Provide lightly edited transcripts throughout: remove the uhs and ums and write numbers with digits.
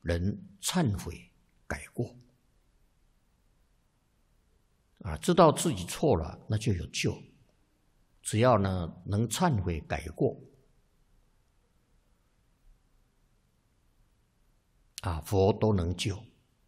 人忏悔改过。知道自己错了，那就有救。只要呢能忏悔改过，佛都能救。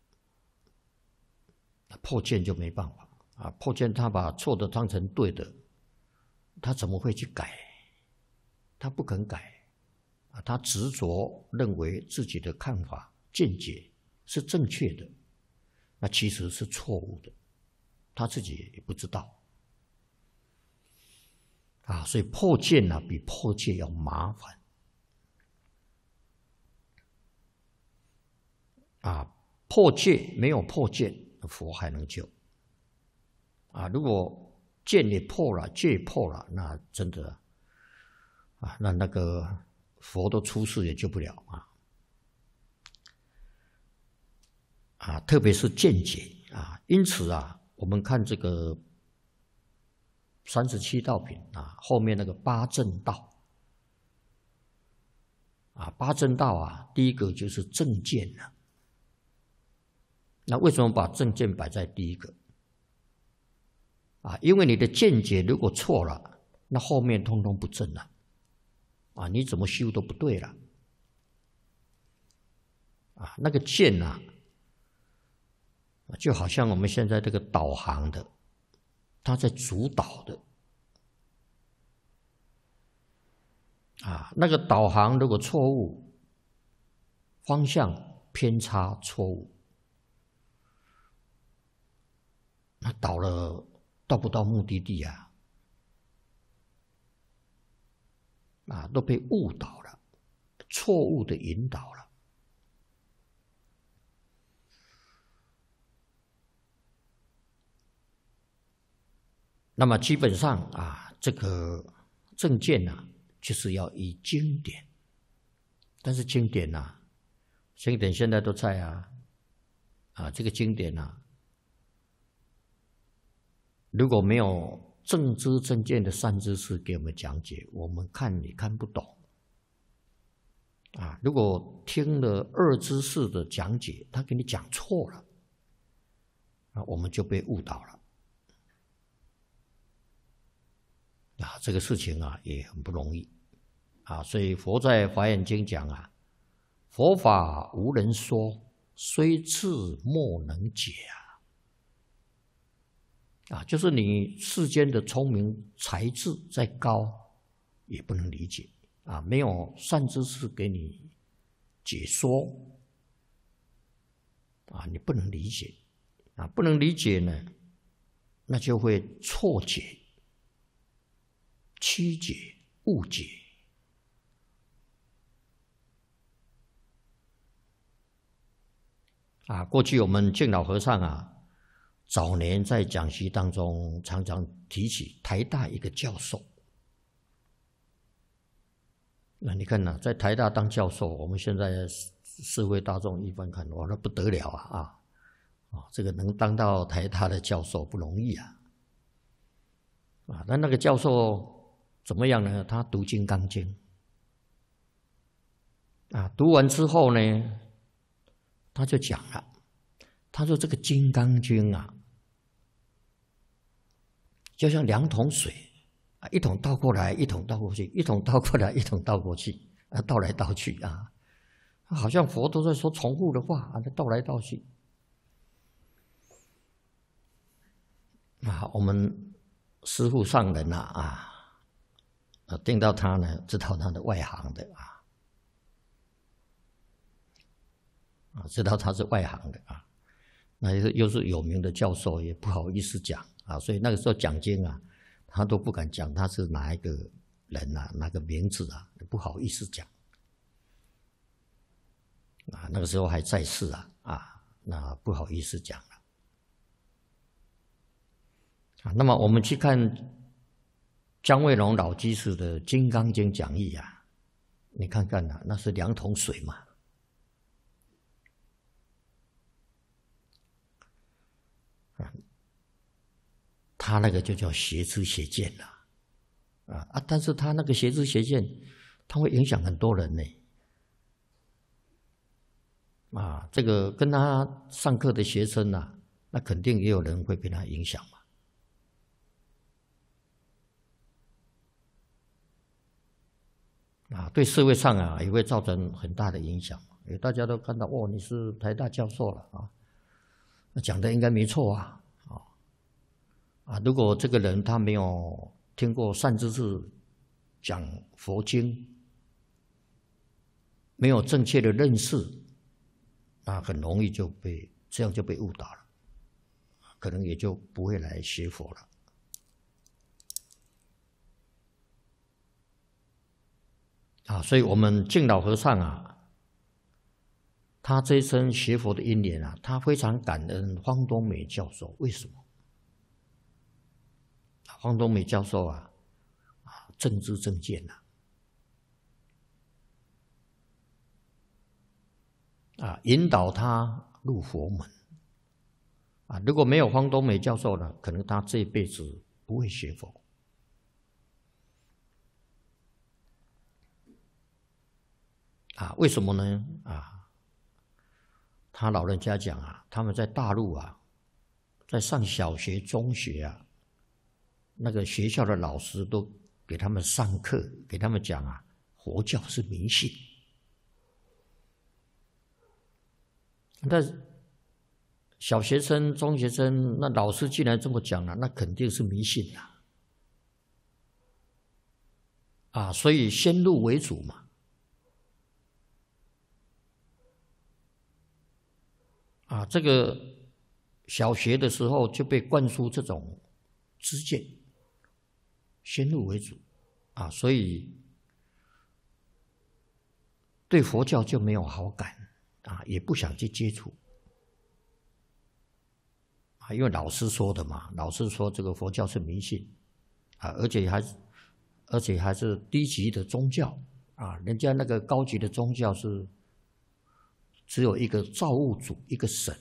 破戒就没办法破戒他把错的当成对的，他怎么会去改？他不肯改他执着认为自己的看法见解是正确的，那其实是错误的，他自己也不知道所以破戒比破戒要麻烦破戒没有破戒，佛还能救如果戒也破了，戒也破了，那真的那个佛都出世也救不了特别是见解因此我们看这个37道品后面那个八正道八正道第一个就是正见那为什么把正见摆在第一个因为你的见解如果错了，那后面通通不正了你怎么修都不对了那个见就好像我们现在这个导航的，它在主导的那个导航如果错误，方向偏差错误，那到不到目的地都被误导了，错误的引导了。那么基本上这个正见就是要以经典，但是经典现在都在这个经典如果没有正知正见的善知识给我们讲解，我们看也看不懂如果听了二知识的讲解，他给你讲错了我们就被误导了这个事情也很不容易所以佛在华严经讲佛法无人说，虽智莫能解就是你世间的聪明才智再高也不能理解没有善知识给你解说你不能理解不能理解呢，那就会错解、曲解、误解过去我们净老和尚早年在讲习当中常常提起台大一个教授。那你看在台大当教授，我们现在社会大众一般看，哇，那不得了这个能当到台大的教授不容易那个教授怎么样呢？他读《金刚经》读完之后呢，他就讲了，他说这个《金刚经》就像2桶水一桶倒过来，一桶倒过去，一桶倒过来，一桶倒过去倒来倒去好像佛都在说重复的话倒来倒去我们师父上人听到他呢，知道他的外行的知道他是外行的那又是有名的教授，也不好意思讲所以那个时候讲经他都不敢讲他是哪一个人哪个名字不好意思讲那个时候还在世那不好意思讲了那么我们去看姜卫龙老居士的《金刚经》讲义你看看那是2桶水嘛他那个就叫邪知邪见了但是他那个邪知邪见，他会影响很多人呢这个跟他上课的学生啊，那肯定也有人会被他影响嘛。对社会上啊也会造成很大的影响。因为大家都看到，哦，你是台大教授了啊，那讲的应该没错如果这个人他没有听过善知识讲佛经，没有正确的认识，那很容易就被误导了，可能也就不会来学佛了。所以我们净老和尚啊，他这一生学佛的因缘啊，他非常感恩方东美教授。为什么？方东美教授正知正见引导他入佛门如果没有方东美教授呢，可能他这一辈子不会学佛为什么呢？他老人家讲他们在大陆在上小学、中学那个学校的老师都给他们上课，给他们讲佛教是迷信。但小学生、中学生，那老师既然这么讲了，那肯定是迷信所以先入为主嘛。这个小学的时候就被灌输这种知见，先入为主所以对佛教就没有好感也不想去接触因为老师说的嘛，老师说这个佛教是迷信而且还是低级的宗教人家那个高级的宗教是只有一个造物主，一个神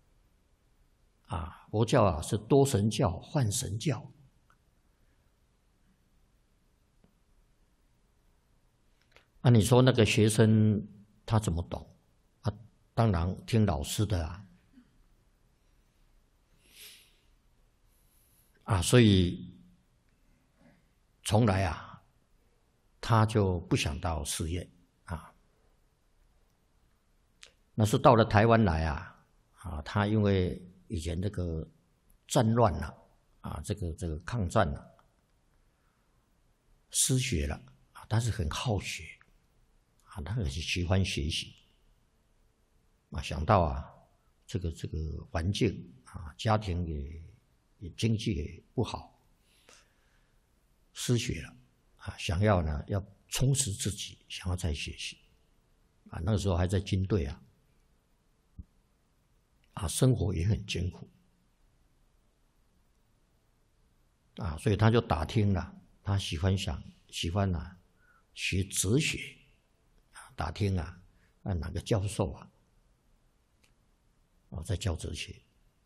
佛教是多神教、幻神教你说那个学生他怎么懂当然听老师的所以从来他就不想到寺院那是到了台湾来他因为以前这个战乱这个抗战失学了但是很好学他很喜欢学习想到这个环境家庭也经济也不好，失学了想要要充实自己，想要再学习那个时候还在军队生活也很艰苦所以他就打听了，他喜欢学哲学打听哪个教授在教哲学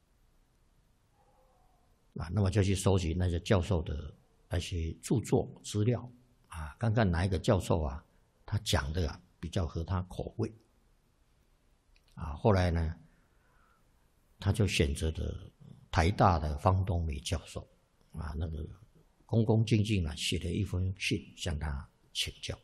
那么就去收集那些教授的那些著作资料看看哪一个教授他讲的比较合他口味后来呢他就选择了台大的方东美教授那个恭恭敬敬写了一封信向他请教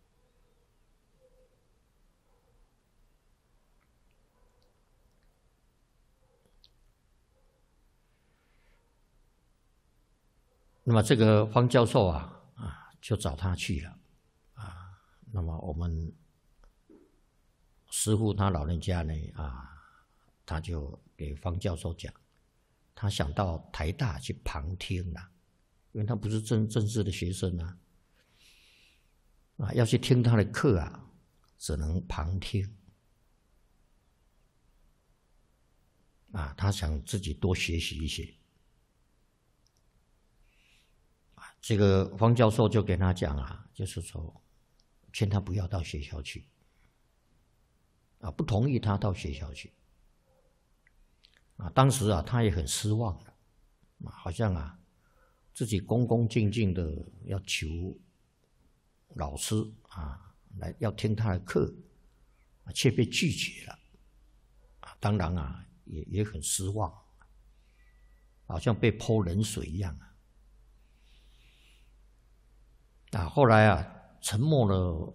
那么这个方教授就找他去了那么我们师父他老人家呢他就给方教授讲，他想到台大去旁听因为他不是正式的学生要去听他的课只能旁听他想自己多学习一些这个方教授就跟他讲就是说劝他不要到学校去不同意他到学校去当时他也很失望了好像自己恭恭敬敬的要求老师来要听他的课却被拒绝了当然啊，也很失望，好像被泼冷水一样后来啊，沉默了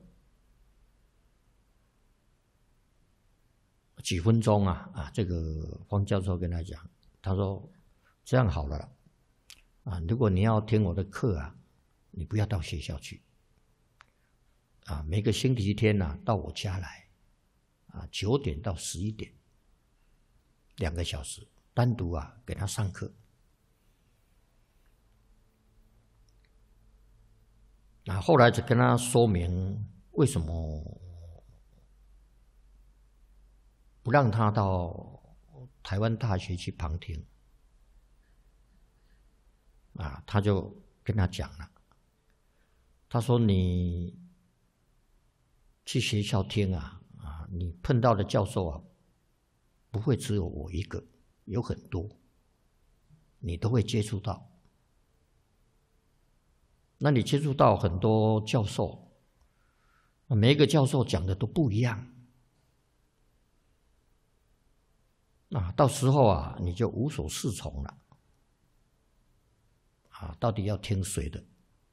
几分钟这个方教授跟他讲，他说这样好了如果你要听我的课你不要到学校去每个星期天到我家来9点到11点2个小时，单独给他上课。后来就跟他说明为什么不让他到台湾大学去旁听他就跟他讲了，他说你去学校听你碰到的教授不会只有我一个，有很多，你都会接触到。那你接触到很多教授，每一个教授讲的都不一样到时候你就无所适从了到底要听谁的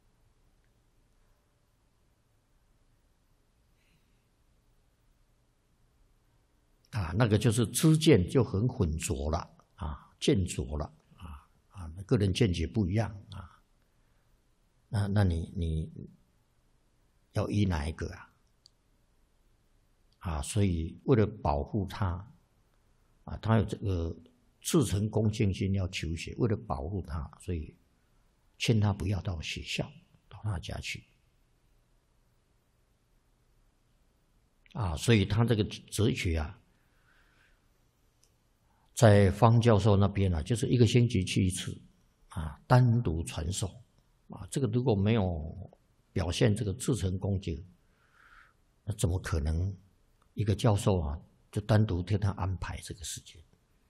那个就是知见就很混浊了见浊了个人见解不一样那你要依哪一个所以为了保护他他有这个至诚恭敬心要求学，为了保护他，所以劝他不要到学校，到他家去所以他这个哲学在方教授那边就是1个星期去一次单独传授这个如果没有表现这个至诚恭敬，那怎么可能一个教授就单独替他安排这个时间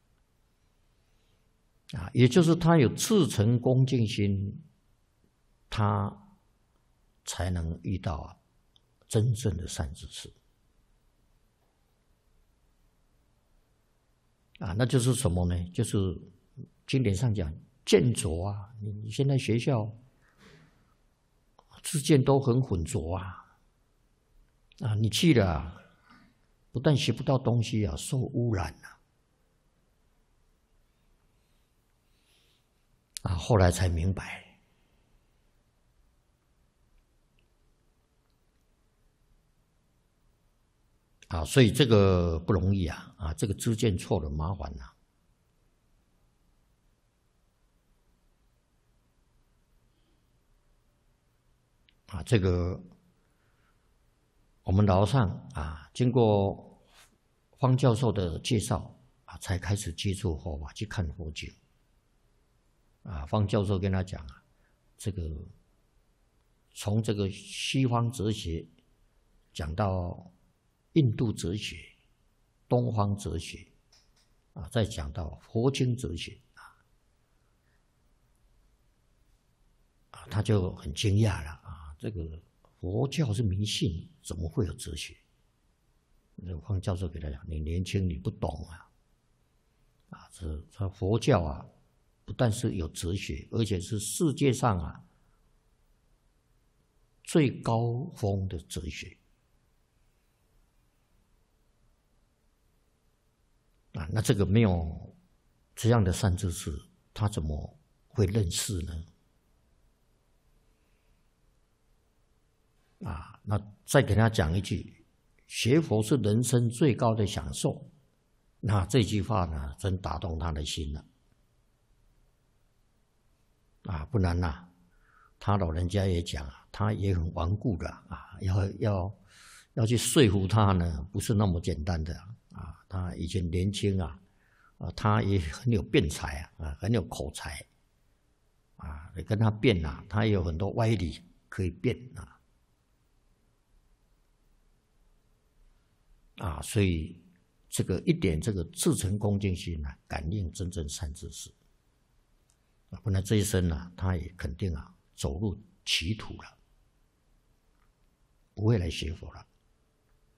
也就是他有至诚恭敬心，他才能遇到真正的善知识那就是什么呢？就是经典上讲见浊你现在学校知见都很混浊你去了不但学不到东西受污染后来才明白所以这个不容易这个知见错了麻烦这个我们老上经过方教授的介绍才开始接触佛法，去看佛经方教授跟他讲这个从这个西方哲学讲到印度哲学、东方哲学再讲到佛经哲学他就很惊讶了这个佛教是迷信，怎么会有哲学？方教授给他讲：“你年轻，你不懂这佛教不但是有哲学，而且是世界上最高峰的哲学那这个没有这样的善知识，他怎么会认识呢？”那再给他讲一句，学佛是人生最高的享受。那这句话呢，真打动他的心了。不然他老人家也讲他也很顽固的要去说服他呢，不是那么简单的他以前年轻他也很有辩才很有口才你跟他辩他也有很多歪理可以辩所以这个一点这个至诚恭敬心感应真正善知识不然这一生他也肯定走入歧途了，不会来学佛了。